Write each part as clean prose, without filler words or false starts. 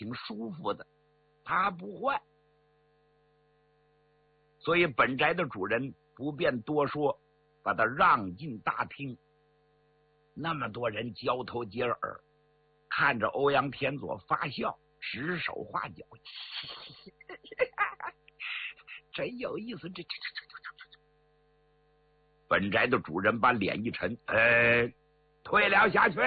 挺舒服的，他不换。所以本宅的主人不便多说，把他让进大厅。那么多人交头接耳，看着欧阳天佐发笑，指手画脚，真有意思。这。本宅的主人把脸一沉，退了下去。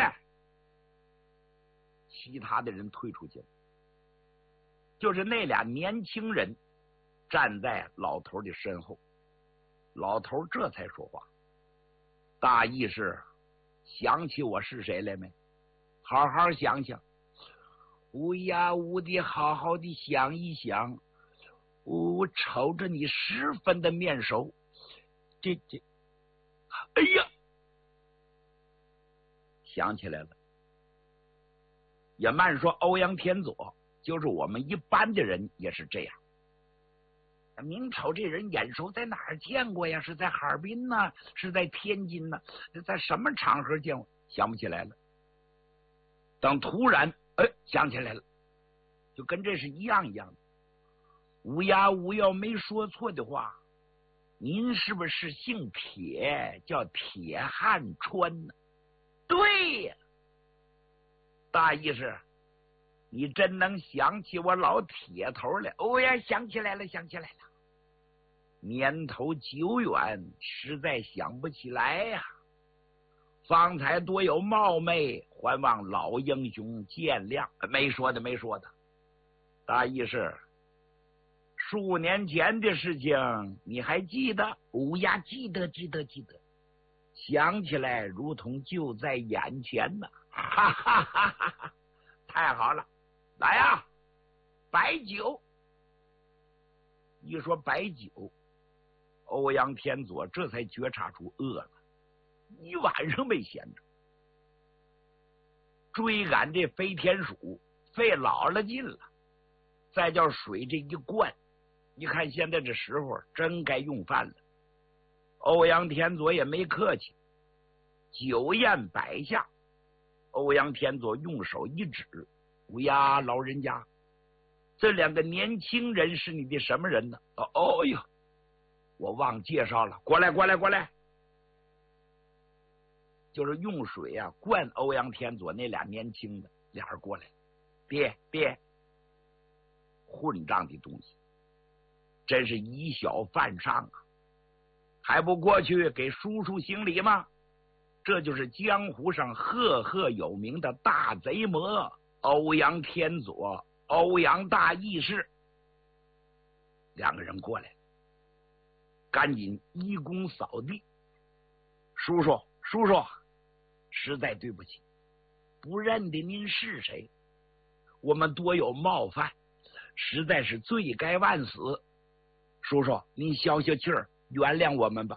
其他的人退出去了，就是那俩年轻人站在老头的身后。老头这才说话，大意是想起我是谁来没？好好想想。乌呀乌的，好好的想一想。我瞅着你十分的面熟，这，哎呀，想起来了。也慢说欧阳天佐，就是我们一般的人也是这样。明瞅这人眼熟，在哪儿见过呀？是在哈尔滨呢？是在天津呢？在什么场合见过？想不起来了。等突然想起来了，就跟这是一样的。乌鸦乌要没说错的话，您是不是姓铁，叫铁汉川呢？对呀，大意是你真能想起我老铁头来。哦呀，想起来了。年头久远，实在想不起来呀。方才多有冒昧，还望老英雄见谅。没说的。大意是数年前的事情，你还记得？乌鸦记得，想起来如同就在眼前呢。哈哈哈哈！太好了，来呀，摆酒。一说摆酒，欧阳天佐这才觉察出饿了，一晚上没闲着，追赶这飞天鼠费老了劲了，再叫水这一灌，你看现在这时候真该用饭了。欧阳天佐也没客气，酒宴摆下，欧阳天佐用手一指，乌鸦老人家，这两个年轻人是你的什么人呢？哦哟，我忘介绍了，过来。就是用水啊灌欧阳天佐那俩年轻的，俩人过来，别混账的东西，真是以小犯上啊！还不过去给叔叔行礼吗？这就是江湖上赫赫有名的大贼魔欧阳天佐，欧阳大义士。两个人过来，赶紧一躬扫地。叔叔，实在对不起，不认得您是谁，我们多有冒犯，实在是罪该万死。叔叔，您消消气儿，原谅我们吧。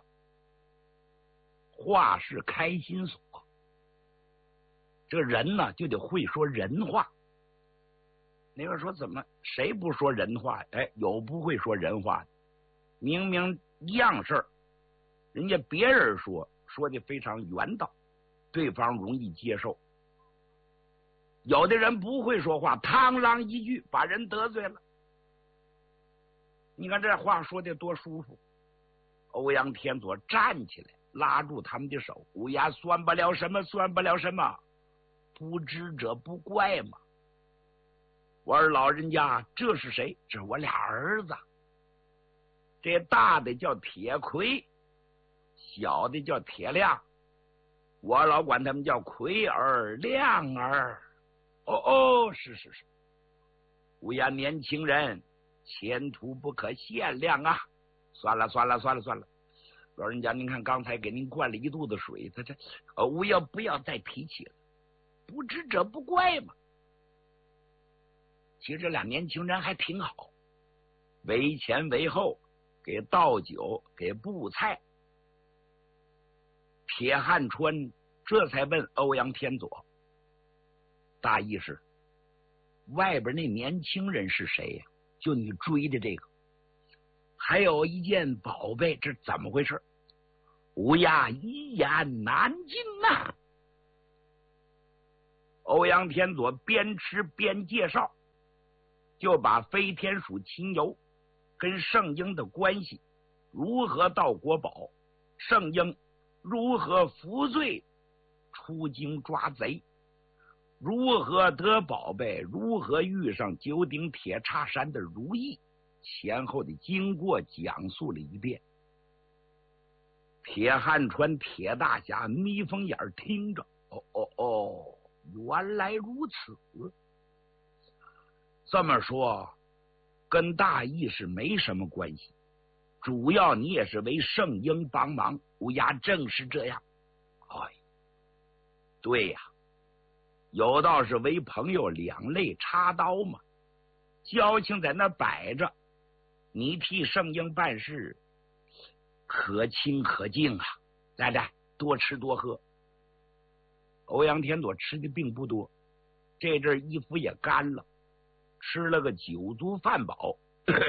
话是开心所，这人呢就得会说人话。那个说怎么谁不说人话？有不会说人话的。明明一样事儿，人家别人说的非常圆道，对方容易接受。有的人不会说话，螳螂一句把人得罪了。你看这话说的多舒服。欧阳天佐站起来，拉住他们的手，乌鸦算不了什么，不知者不怪嘛。我儿老人家，这是谁？这是我俩儿子，这大的叫铁魁，小的叫铁亮，我老管他们叫魁儿亮儿。是，乌鸦年轻人前途不可限量啊。算了，老人家，您看刚才给您灌了一肚子水，乌鸦不要再提起了，不知者不怪嘛。其实这俩年轻人还挺好，为前为后，给倒酒，给布菜。铁汉川这才问欧阳天佐，大意是外边那年轻人是谁呀？就你追的这个，还有一件宝贝，这怎么回事？乌鸦一言难尽呐。欧阳天佐边吃边介绍， 就把飞天鼠秦游跟圣婴的关系如何到国宝，圣婴如何服罪出京抓贼，如何得宝贝，如何遇上九鼎铁叉山的如意，前后的经过讲述了一遍。铁汉川铁大侠眯缝眼听着，原来如此。这么说跟大义是没什么关系，主要你也是为圣婴帮忙。乌鸦正是这样。哎，对呀，有道是为朋友两肋插刀嘛，交情在那摆着，你替圣婴办事可亲可敬啊。来，多吃多喝。欧阳天佐吃的并不多，这阵衣服也干了，吃了个酒足饭饱。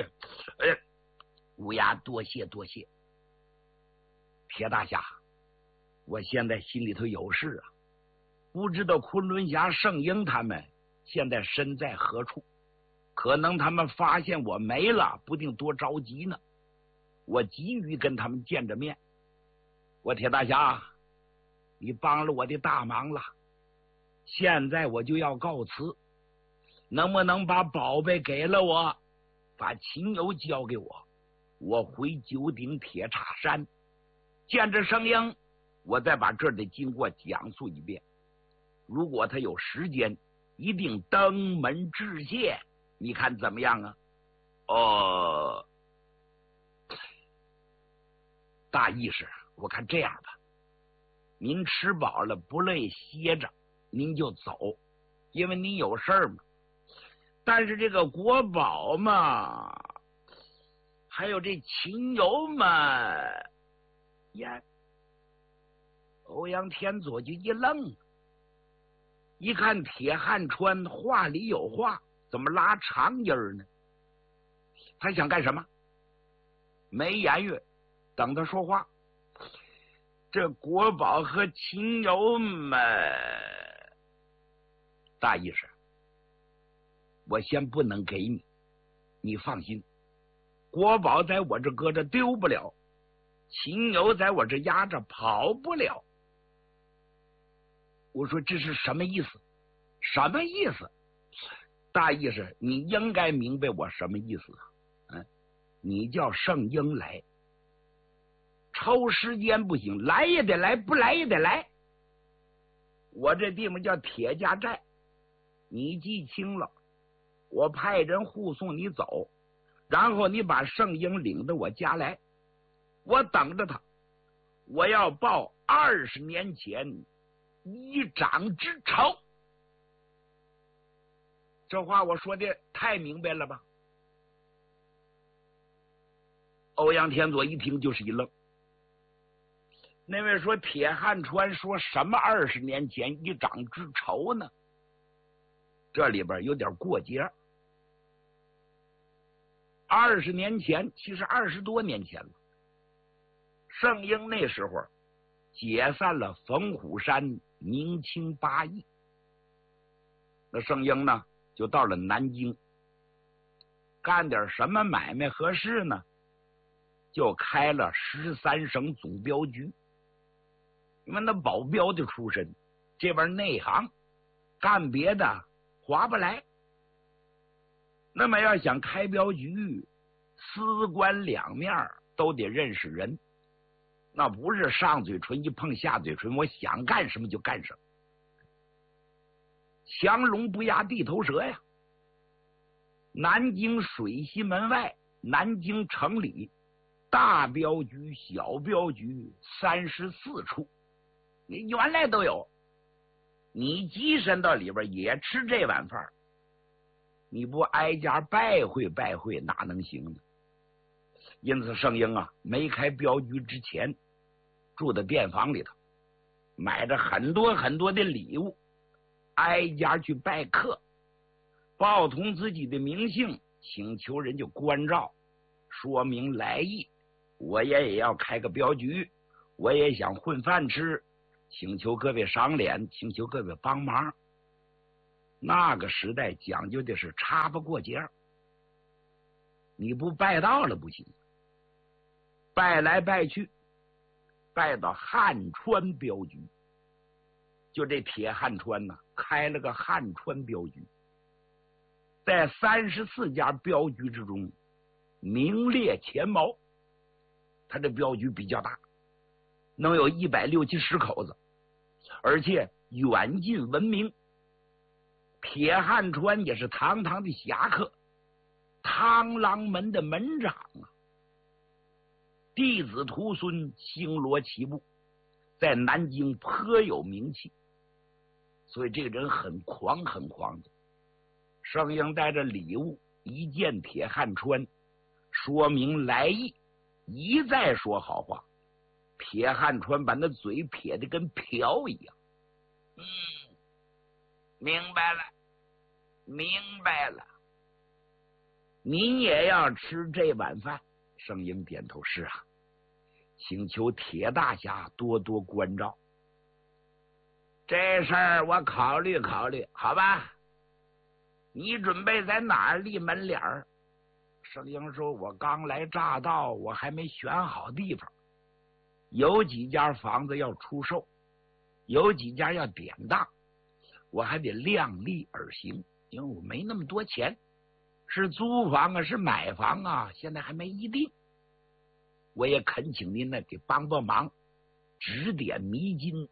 乌鸦多谢多谢。铁大侠，我现在心里头有事啊，不知道昆仑侠圣婴他们现在身在何处，可能他们发现我没了，不定多着急呢。我急于跟他们见着面。我铁大侠，你帮了我的大忙了，现在我就要告辞，能不能把宝贝给了我，把秦游交给我，我回九鼎铁叉山见着圣婴，我再把这儿的经过讲述一遍。如果他有时间，一定登门致谢，你看怎么样啊？大意是，我看这样吧，您吃饱了不乐意歇着，您就走，因为您有事儿嘛。但是这个国宝嘛，还有这秦游嘛，呀，欧阳天佐就一愣，一看铁汉川话里有话，怎么拉长音儿呢？他想干什么？没言语，等他说话。这国宝和秦游嘛，大意是，我先不能给你，你放心，国宝在我这搁着丢不了，秦游在我这压着跑不了。我说这是什么意思？什么意思？大意是你应该明白我什么意思啊？你叫圣婴来，抽时间不行，来也得来，不来也得来。我这地方叫铁家寨，你记清了，我派人护送你走，然后你把圣婴领到我家来，我等着他，我要报20年前一掌之仇。这话我说的太明白了吧？欧阳天佐一听就是一愣。那位说铁汉川说什么20年前一掌之仇呢？这里边有点过节。20年前，其实20多年前了。圣婴那时候解散了冯虎山明清八义，那圣婴呢就到了南京，干点什么买卖合适呢？就开了13省总镖局。因为那保镖的出身，这边内行，干别的划不来。那么要想开镖局，司官两面都得认识人，那不是上嘴唇一碰下嘴唇，我想干什么就干什么。强龙不压地头蛇呀。南京水西门外，南京城里，大镖局、小镖局34处，你原来都有。你跻身到里边也吃这碗饭，你不挨家拜会拜会哪能行呢？因此圣婴啊，没开镖局之前，住在店房里头，买着很多很多的礼物，挨家去拜客，报通自己的名姓，请求人家关照，说明来意。我也要开个镖局，我也想混饭吃，请求各位赏脸，请求各位帮忙。 那个时代讲究的是插不过节，你不拜到了不行，拜来拜去，拜到汉川镖局，就这铁汉川呢，开了个汉川镖局，在34家镖局之中名列前茅。他这镖局比较大，能有160、70口子，而且远近闻名。铁汉川也是堂堂的侠客，螳螂门的门长啊，弟子徒孙星罗棋布，在南京颇有名气，所以这个人很狂的。圣英带着礼物一见铁汉川，说明来意，一再说好话。铁汉川把那嘴撇得跟瓢一样。明白了，您也要吃这碗饭。圣英点头，是啊，请求铁大侠多多关照。这事儿我考虑考虑，好吧？你准备在哪儿立门脸儿？圣英说：“我刚来乍到，我还没选好地方，有几家房子要出售，有几家要典当，我还得量力而行，因为我没那么多钱，是租房啊，是买房啊，现在还没一定。我也恳请您呢给帮忙，指点迷津。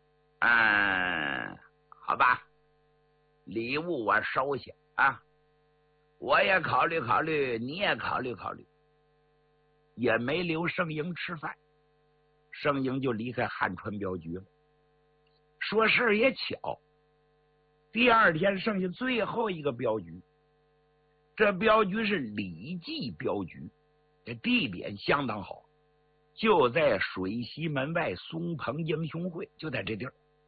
好吧，礼物我收下啊，我也考虑考虑，你也考虑考虑。”也没留圣英吃饭，圣英就离开汉川镖局了。说事儿也巧，第二天剩下最后一个镖局，这镖局是李记镖局，这地点相当好，就在水西门外松鹏英雄会，就在这地儿。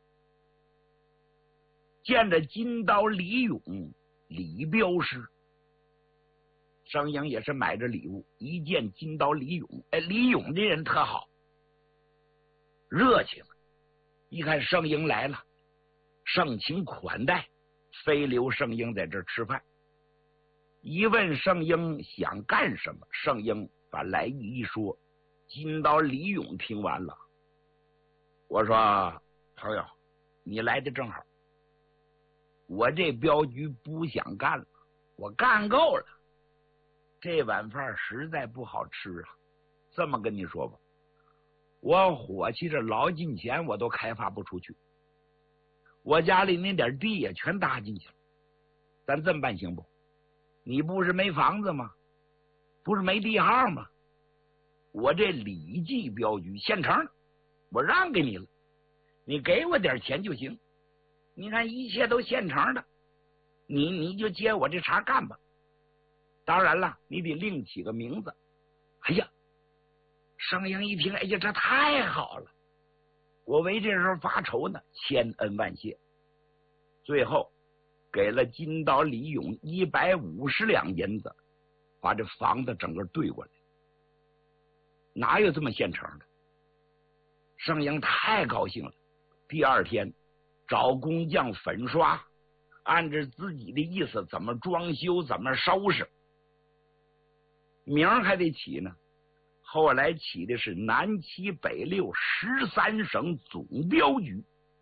见着金刀李勇李镖师，圣英也是买着礼物，一见金刀李勇，李勇这人特好，热情，一看圣英来了，盛情款待，非留圣英在这儿吃饭。一问圣英想干什么，圣英把来意一说。金刀李勇听完了，我说：“朋友，你来的正好，我这镖局不想干了，我干够了，这碗饭实在不好吃啊。这么跟你说吧，我伙计这劳尽钱我都开发不出去，我家里那点地也全搭进去了，咱这么办行不？你不是没房子吗？不是没地号吗？我这李记镖局现成的，我让给你了，你给我点钱就行。你看一切都现成的，你就接我这茬干吧。当然了，你得另起个名字。”哎呀，圣英一听，哎呀，这太好了，我为这事发愁呢，千恩万谢。最后给了金刀李勇150两银子，把这房子整个兑过来。哪有这么现成的？圣英太高兴了。第二天找工匠粉刷，按照自己的意思怎么装修怎么收拾，名儿还得起呢。后来起的是南七北六13省总镖局。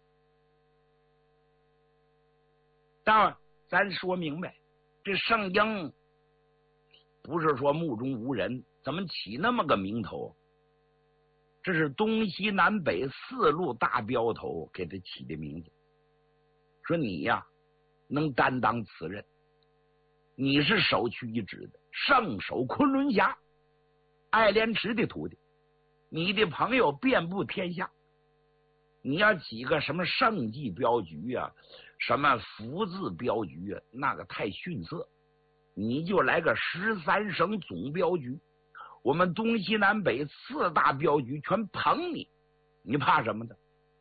但咱说明白，这圣英不是说目中无人，怎么起那么个名头？这是东西南北4路大镖头给他起的名字，说你呀能担当此任，你是首屈一指的圣手昆仑侠爱莲池的徒弟，你的朋友遍布天下，你要起个什么圣迹镖局啊，什么福字镖局啊，那个太逊色，你就来个13省总镖局，我们东西南北4大镖局全捧你，你怕什么的？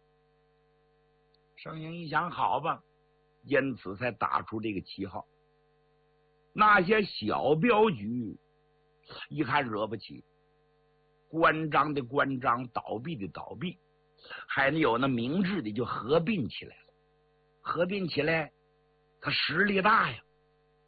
圣英一想，好吧，因此才打出这个旗号。那些小镖局一看惹不起，关张的关张，倒闭的倒闭，还有那明智的就合并起来了。合并起来他实力大呀。